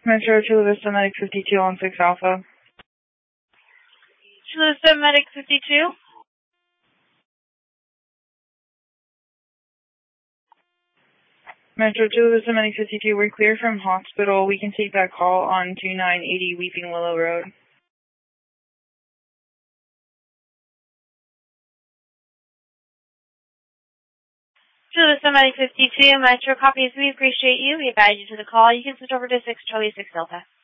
Metro Chula Vista Medic 52 on 6 Alpha. Chula Vista Medic 52. Metro Chula Vista Medic 52, we're clear from hospital. We can take that call on 2980 Weeping Willow Road. Chula Vista Medic 52, Metro copies. We appreciate you. We advise you to the call. You can switch over to 6 Charlie 6 Delta.